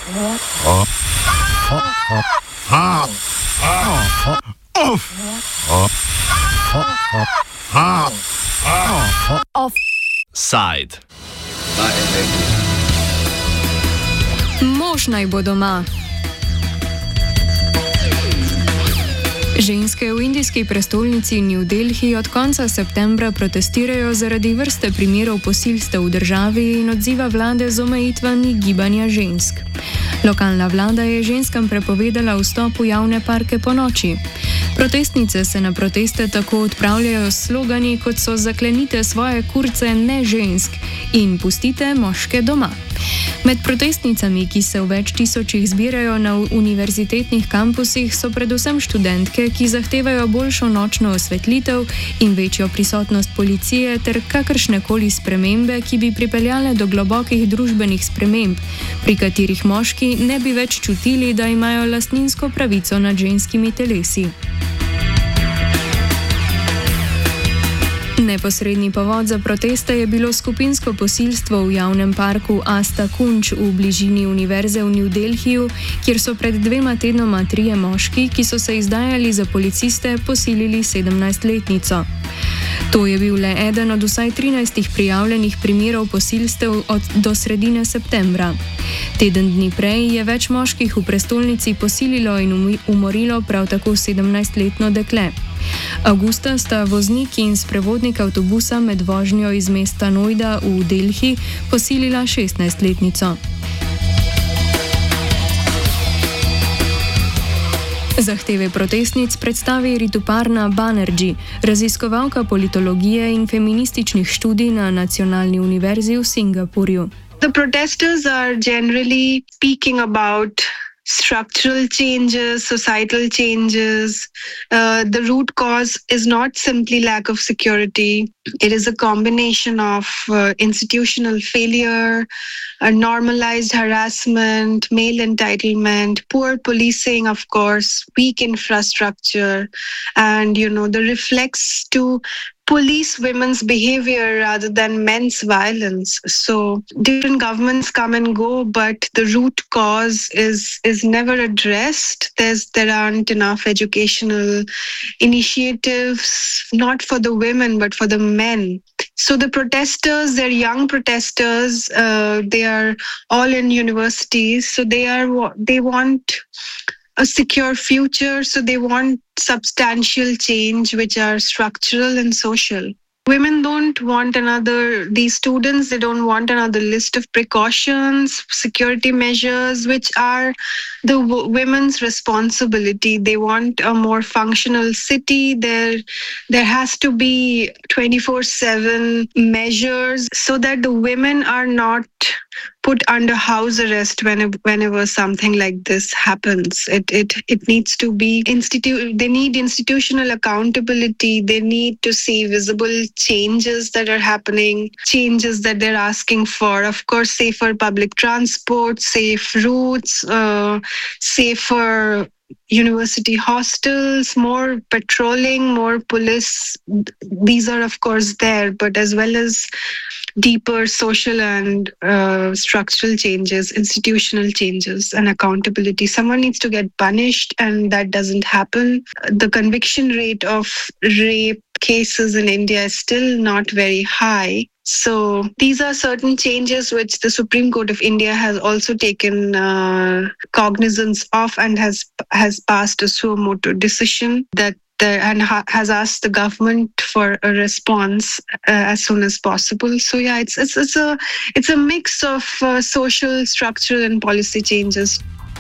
Offside. Mož naj bo doma. Ženske v indijski prestolnici New Delhi od konca septembra protestirajo zaradi vrste primerov posilstev v državi in odziva vlade z omejitvami gibanja žensk. Lokalna vlada je ženskam prepovedala vstop v javne parke ponoči. Protestnice se na proteste tako odpravljajo s slogani, kot so "Zaklenite svoje kurce, ne žensk" in "Pustite moške doma". Med protestnicami, ki se v več tisočih zbirajo na univerzitetnih kampusih, so predvsem študentke, ki zahtevajo boljšo nočno osvetlitev in večjo prisotnost policije ter kakršnekoli spremembe, ki bi pripeljale do globokih družbenih sprememb, pri katerih moški ne bi več čutili, da imajo lastninsko pravico nad ženskimi telesi. Neposredni povod za proteste je bilo skupinsko posilstvo v javnem parku Asta Kunč v bližini univerze v New Delhiju, kjer so pred 2 tednoma 3 moški, ki so se izdajali za policiste, posilili 17-letnico. To je bil le eden od vsaj 13 prijavljenih primerov posilstev do sredine septembra. Teden dni prej je več moških v prestolnici posililo in umorilo prav tako 17-letno dekle. Avgusta sta voznik in sprevodnik avtobusa med vožnjo iz mesta Noida v Delhi posilila 16-letnico. Zahteve protestnic predstavi Rituparna Banerjee, raziskovalka politologije in feminističnih študij na Nacionalni univerzi v Singapurju. The protesters are generally speaking about structural changes, societal changes. The root cause is not simply lack of security. It is a combination of institutional failure, normalized harassment, male entitlement, poor policing, of course, weak infrastructure, and, the reflex to police women's behavior rather than men's violence. So different governments come and go, but the root cause is never addressed. There aren't enough educational initiatives, not for the women, but for the men. So the protesters, they're young protesters. They are all in universities. So they want a secure future. So they want substantial change, which are structural and social. Women don't want these students, they don't want another list of precautions, security measures, which are the women's responsibility. They want a more functional city. There has to be 24/7 measures so that the women are not put under house arrest whenever something like this happens. It needs to be they need institutional accountability. They need to see visible changes that are happening, changes that they're asking for. Of course, safer public transport, safe routes, safer university hostels, more patrolling, more police. These are, of course, there, but as well as deeper social and structural changes, institutional changes, and accountability. Someone needs to get punished, and that doesn't happen. The conviction rate of rape cases in India is still not very high. So these are certain changes which the Supreme Court of India has also taken cognizance of and has passed a suo motu decision and has asked the government for a response as soon as possible. So yeah, it's a mix of social, structural and policy changes.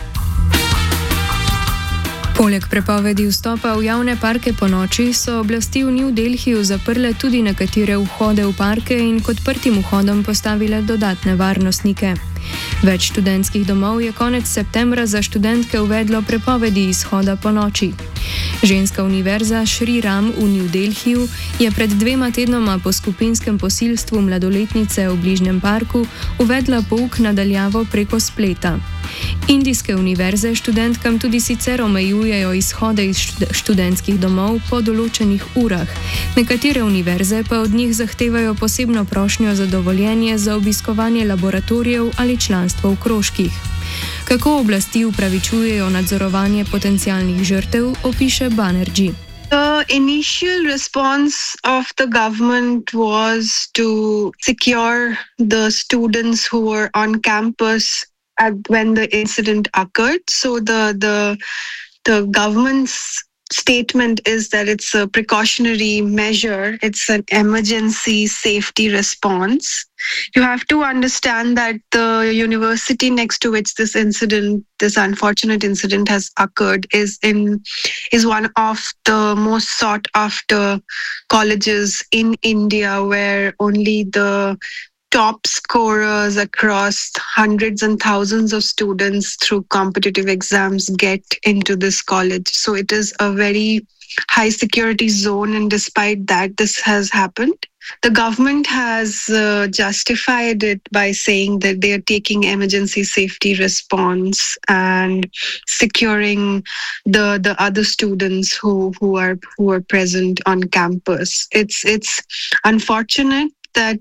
Poleg prepovedi vstopa v javne parke ponoči so oblasti v New Delhiju zaprle tudi nekatere vhode v parke in k odprtim vhodom postavile dodatne varnostnike. Več študentskih domov je konec septembra za študentke uvedlo prepovedi izhoda ponoči. Ženska univerza Šri Ram v New Delhiju je pred 2 tednoma po skupinskem posilstvu mladoletnice v bližnjem parku uvedla pouk na daljavo preko spleta. Indijske univerze študentkam tudi sicer omejujejo izhode iz študentskih domov po določenih urah. Nekatere univerze pa od njih zahtevajo posebno prošnjo za dovoljenje za obiskovanje laboratorijev ali članstvo v krožkih. Kako oblasti upravičujejo nadzorovanje potencialnih žrtev, opiše Banerjee. The initial response of the government was to secure the students who were on campus when the incident occurred. So the government's statement is that it's a precautionary measure. It's an emergency safety response. You have to understand that the university next to which this unfortunate incident has occurred is one of the most sought after colleges in India, where only the top scorers across hundreds and thousands of students through competitive exams get into this college. So it is a very high security zone, and despite that, this has happened. The government has justified it by saying that they are taking emergency safety response and securing the other students who are present on campus. It's unfortunate that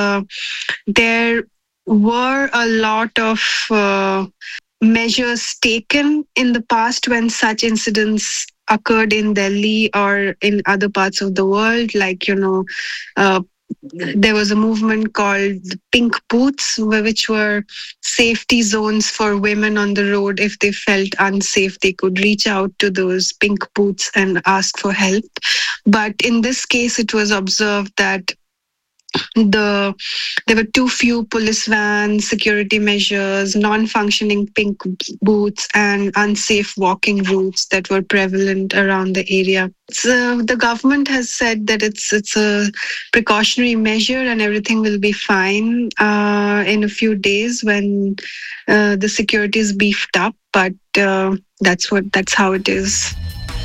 there were a lot of measures taken in the past when such incidents occurred in Delhi or in other parts of the world. Like, there was a movement called the Pink Booths, which were safety zones for women on the road. If they felt unsafe, they could reach out to those pink booths and ask for help. But in this case, it was observed that there were too few police vans, security measures, non-functioning pink booths, and unsafe walking routes that were prevalent around the area. So the government has said that it's a precautionary measure and everything will be fine in a few days when the security is beefed up. But that's how it is.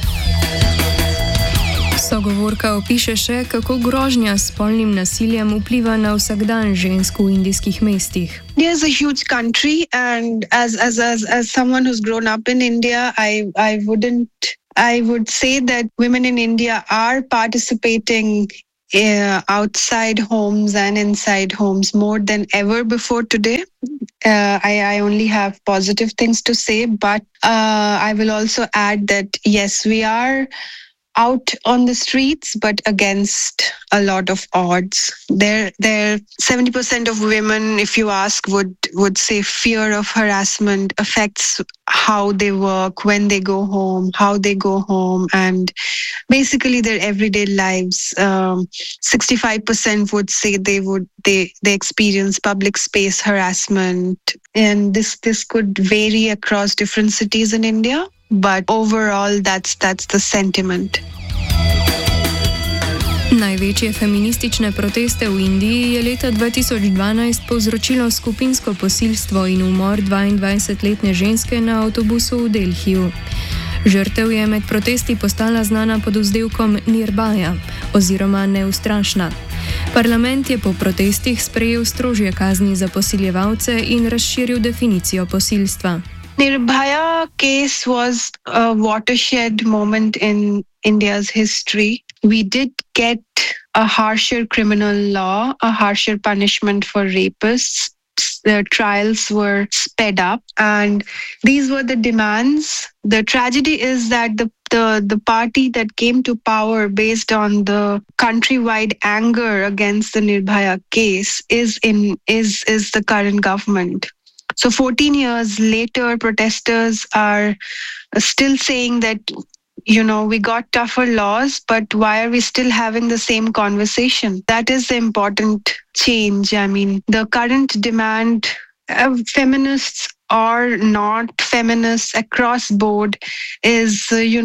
Sogovorka opiše še, kako grožnja s spolnim nasiljem vpliva na vsakdan žensk v indijskih mestih. India is a huge country, and as someone who's grown up in India, I would say that women in India are participating outside homes and inside homes more than ever before today. I only have positive things to say, but I will also add that yes, we are out on the streets, but against a lot of odds. There 70% of women, if you ask, would say fear of harassment affects how they work, when they go home, how they go home, and basically their everyday lives. 65% would say they experience public space harassment, and this could vary across different cities in India. But overall, that's the sentiment. Največje feministične proteste v Indiji je leta 2012 povzročilo skupinsko posilstvo in umor 22-letne ženske na avtobusu v Delhiju. Žrtev je med protesti postala znana pod vzdevkom Nirbhaya oziroma neustrašna. Parlament je po protestih sprejel strožje kazni za posiljevalce in razširil definicijo posilstva. Nirbhaya case was a watershed moment in India's history. We did get a harsher criminal law, a harsher punishment for rapists. The trials were sped up, and these were the demands. The tragedy is that the party that came to power based on the countrywide anger against the Nirbhaya case is the current government. So 14 years later, protesters are still saying that, we got tougher laws, but why are we still having the same conversation? That is the important change. I mean, the current demand of feminists or not feminists across board is,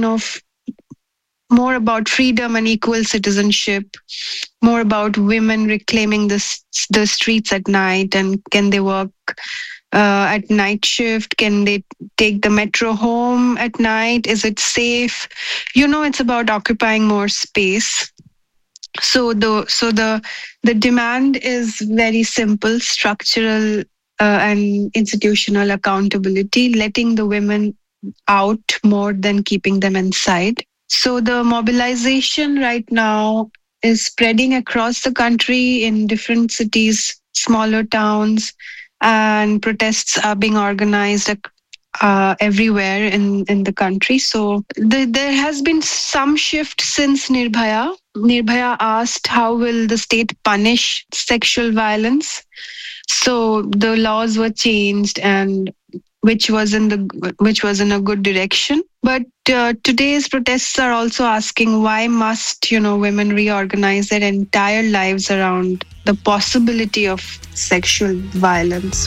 more about freedom and equal citizenship, more about women reclaiming the streets at night, and can they work at night shift? Can they take the metro home at night? Is it safe? It's about occupying more space. So the demand is very simple: structural and institutional accountability, letting the women out more than keeping them inside. So the mobilization right now is spreading across the country in different cities, smaller towns. and protests are being organized everywhere in the country. So there has been some shift since Nirbhaya. Nirbhaya asked how will the state punish sexual violence. So the laws were changed, and which was in a good direction. But today's protests are also asking why must women reorganize their entire lives around the possibility of sexual violence.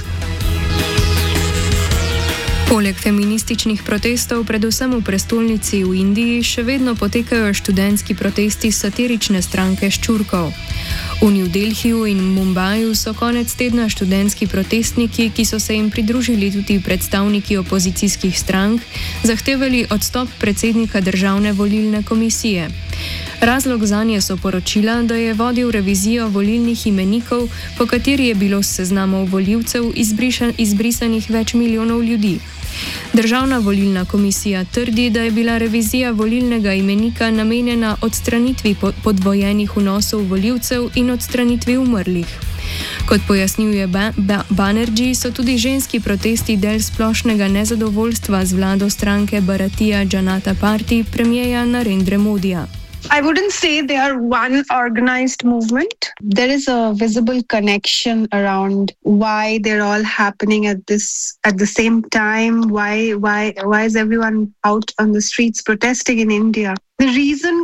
Poleg feminističnih protestov, predvsem v prestolnici v Indiji, še vedno potekajo študentski protesti satirične stranke Ščurkov. V New Delhiju in Mumbaju so konec tedna študentski protestniki, ki so se jim pridružili tudi predstavniki opozicijskih strank, zahtevali odstop predsednika Državne volilne komisije. Razlog zanje so poročila, da je vodil revizijo volilnih imenikov, po kateri je bilo s seznamov volivcev izbrisanih več milijonov ljudi. Državna volilna komisija trdi, da je bila revizija volilnega imenika namenjena odstranitvi podvojenih vnosov volivcev in odstranitvi umrlih. Kot pojasnjuje Banerjee, so tudi ženski protesti del splošnega nezadovoljstva z vlado stranke Bharatiya Janata Party premierja Narendra Modija. I wouldn't say they are one organized movement. There is a visible connection around why they're all happening at the same time. Why is everyone out on the streets protesting in India? The reason,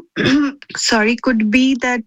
could be that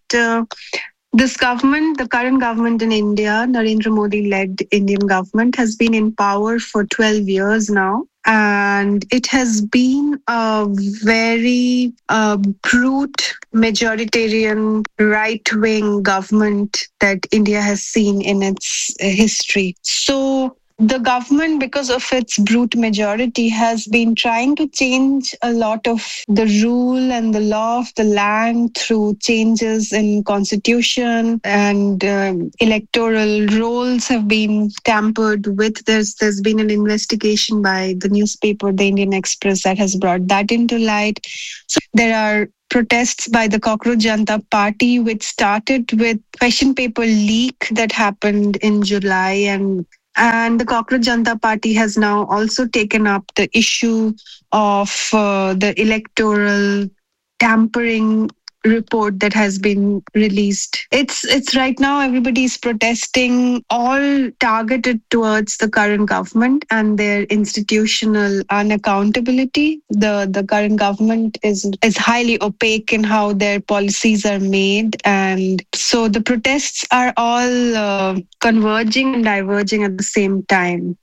this government, the current government in India, Narendra Modi-led Indian government, has been in power for 12 years now. And it has been a very brute, majoritarian, right-wing government that India has seen in its history. So the government, because of its brute majority, has been trying to change a lot of the rule and the law of the land through changes in constitution, and electoral rolls have been tampered with. There's been an investigation by the newspaper, the Indian Express, that has brought that into light. So there are protests by the Cockroach Janata Party, which started with question paper leak that happened in July, and the Cockroach Janata Party has now also taken up the issue of the electoral tampering report that has been released. It's right now everybody is protesting, all targeted towards the current government and their institutional unaccountability. The current government is highly opaque in how their policies are made, and so the protests are all converging and diverging at the same time.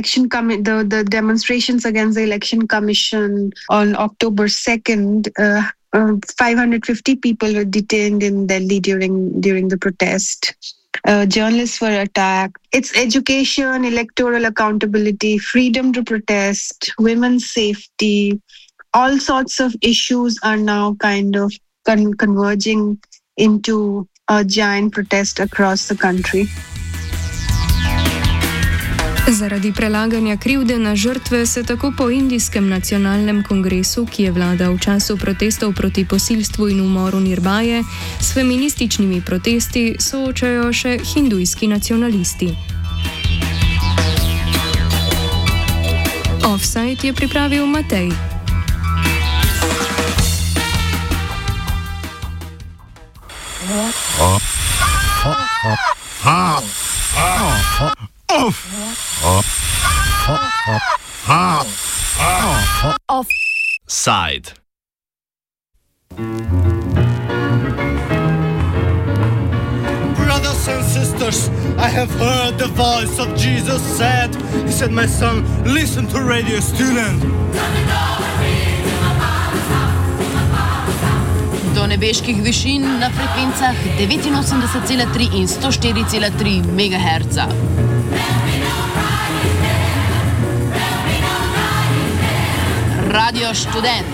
The demonstrations against the Election Commission on October 2nd, 550 people were detained in Delhi during the protest. Journalists were attacked. It's education, electoral accountability, freedom to protest, women's safety, all sorts of issues are now kind of converging into a giant protest across the country. Zaradi prelaganja krivde na žrtve se tako po Indijskem nacionalnem kongresu, ki je vladal v času protestov proti posilstvu in umoru Nirbhaje, s feminističnimi protesti soočajo še hindujski nacionalisti. Offside je pripravil Matej. Offside. Brothers and sisters, I have heard the voice of Jesus said. He said, my son, listen to Radio Student. Do nebeških višin na frekvencah 89,3 in 104,3 MHz. Radio Študent.